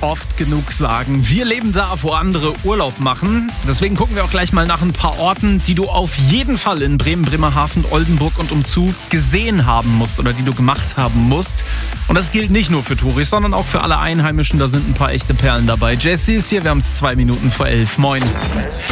oft genug sagen. Wir leben da, wo andere Urlaub machen. Deswegen gucken wir auch gleich mal nach ein paar Orten, die du auf jeden Fall in Bremen, Bremerhaven, Oldenburg und umzu gesehen haben musst oder die du gemacht haben musst. Und das gilt nicht nur für Touris, sondern auch für alle Einheimischen. Da sind ein paar echte Perlen dabei. Jesse ist hier, wir haben es 2 Minuten vor 11. Moin.